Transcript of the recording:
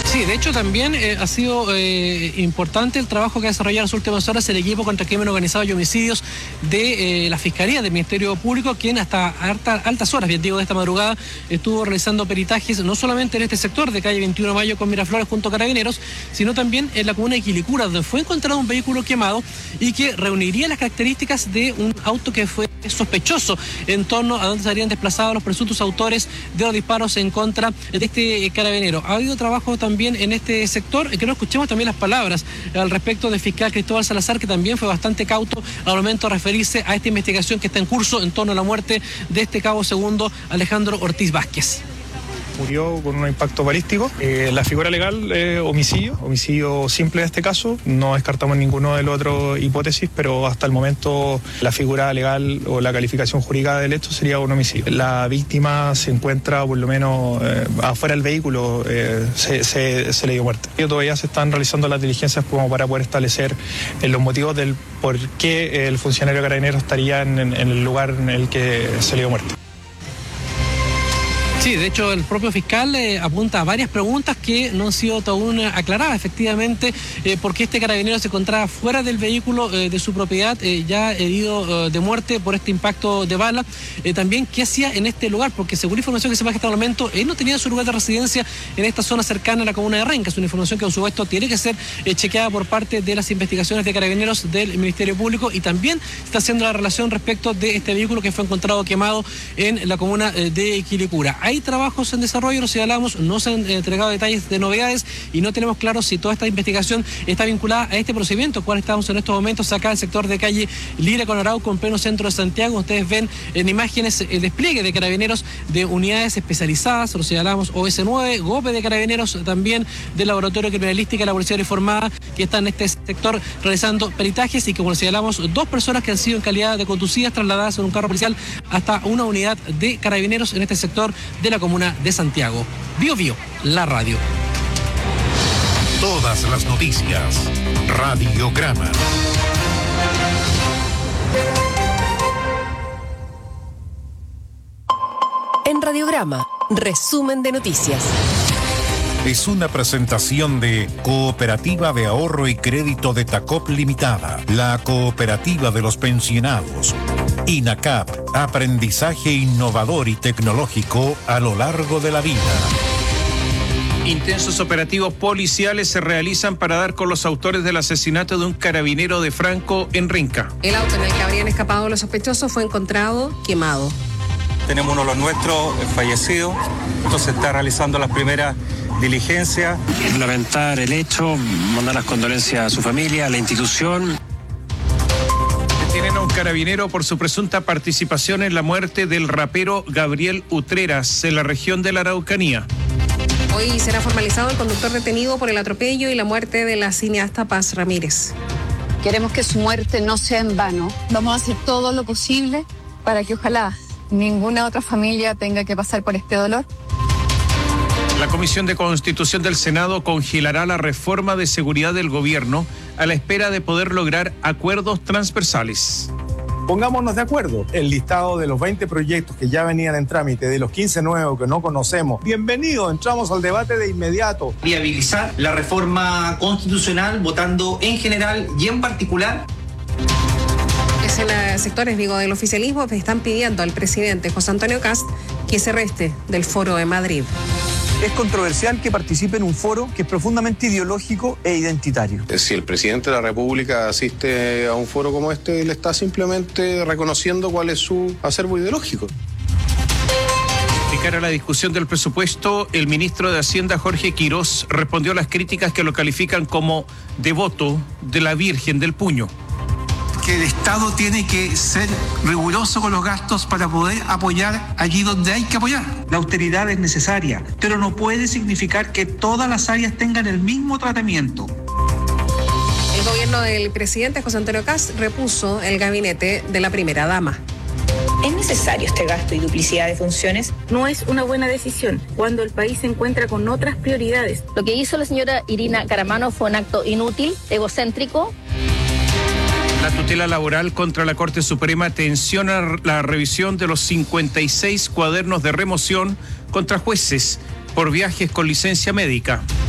Sí, de hecho también ha sido importante el trabajo que ha desarrollado en las últimas horas el equipo contra el crimen organizado y homicidios de la Fiscalía del Ministerio Público, quien hasta altas horas, bien digo, de esta madrugada, estuvo realizando peritajes no solamente en este sector de calle 21 de Mayo con Miraflores junto a Carabineros, sino también en la comuna de Quilicura, donde fue encontrado un vehículo quemado y que reuniría las características de un auto que fue sospechoso en torno a donde se habrían desplazado los presuntos autores de los disparos en contra de este carabinero. Ha habido trabajo también en este sector, que no escuchemos también las palabras al respecto del fiscal Cristóbal Salazar, que también fue bastante cauto al momento de referirse a esta investigación que está en curso en torno a la muerte de este cabo segundo Alejandro Ortiz Vázquez. Murió con un impacto balístico. La figura legal, homicidio simple en este caso. No descartamos ninguna de las otras hipótesis, pero hasta el momento la figura legal o la calificación jurídica del hecho sería un homicidio. La víctima se encuentra por lo menos afuera del vehículo, se le dio muerte. Todavía se están realizando las diligencias como para poder establecer los motivos del por qué el funcionario carabinero estaría en el lugar en el que se le dio muerte. Sí, de hecho el propio fiscal apunta a varias preguntas que no han sido aún aclaradas, efectivamente, porque este carabinero se encontraba fuera del vehículo de su propiedad, ya herido de muerte por este impacto de bala. También, ¿qué hacía en este lugar? Porque según la información que se maneja hasta el momento, él no tenía su lugar de residencia en esta zona cercana a la comuna de Renca. Es una información que, por supuesto, tiene que ser chequeada por parte de las investigaciones de Carabineros del Ministerio Público, y también está haciendo la relación respecto de este vehículo que fue encontrado quemado en la comuna de Quilicura. Hay trabajos en desarrollo, los señalamos, no se han entregado detalles de novedades y no tenemos claro si toda esta investigación está vinculada a este procedimiento, cual estamos en estos momentos acá en el sector de calle Lira con Arauco, en pleno centro de Santiago. Ustedes ven en imágenes el despliegue de carabineros de unidades especializadas, lo señalamos, OS9, GOPE de carabineros, también del Laboratorio Criminalística de la Policía Uniformada, que están en este sector realizando peritajes, y como lo señalamos, 2 personas que han sido en calidad de conducidas trasladadas en un carro policial hasta una unidad de carabineros en este sector de la comuna de Santiago. Bio Bio, la radio. Todas las noticias. Radiograma. En Radiograma, resumen de noticias. Es una presentación de Cooperativa de Ahorro y Crédito de Tacop Limitada, la cooperativa de los pensionados. INACAP, aprendizaje innovador y tecnológico a lo largo de la vida. Intensos operativos policiales se realizan para dar con los autores del asesinato de un carabinero de Franco en Renca. El auto en el que habrían escapado los sospechosos fue encontrado quemado. Tenemos uno de los nuestros fallecido, entonces se está realizando las primeras diligencias. Lamentar el hecho, mandar las condolencias a su familia, a la institución. Detienen a un carabinero por su presunta participación en la muerte del rapero Gabriel Utreras en la región de la Araucanía. Hoy será formalizado el conductor detenido por el atropello y la muerte de la cineasta Paz Ramírez. Queremos que su muerte no sea en vano. Vamos a hacer todo lo posible para que ojalá ninguna otra familia tenga que pasar por este dolor. La Comisión de Constitución del Senado congelará la reforma de seguridad del gobierno a la espera de poder lograr acuerdos transversales. Pongámonos de acuerdo. El listado de los 20 proyectos que ya venían en trámite, de los 15 nuevos que no conocemos. Bienvenido, entramos al debate de inmediato. Viabilizar la reforma constitucional votando en general y en particular. Sectores del oficialismo están pidiendo al presidente José Antonio Kast que se reste del foro de Madrid. Es controversial que participe en un foro que es profundamente ideológico e identitario. Si el presidente de la República asiste a un foro como este, él está simplemente reconociendo cuál es su acervo ideológico. De cara a la discusión del presupuesto, el ministro de Hacienda, Jorge Quirós, respondió a las críticas que lo califican como devoto de la Virgen del Puño. Que el Estado tiene que ser riguroso con los gastos para poder apoyar allí donde hay que apoyar. La austeridad es necesaria, pero no puede significar que todas las áreas tengan el mismo tratamiento. El gobierno del presidente José Antonio Kast repuso el gabinete de la primera dama. ¿Es necesario este gasto y duplicidad de funciones? No es una buena decisión cuando el país se encuentra con otras prioridades. Lo que hizo la señora Irina Caramano fue un acto inútil, egocéntrico. La tutela laboral contra la Corte Suprema tensiona la revisión de los 56 cuadernos de remoción contra jueces por viajes con licencia médica.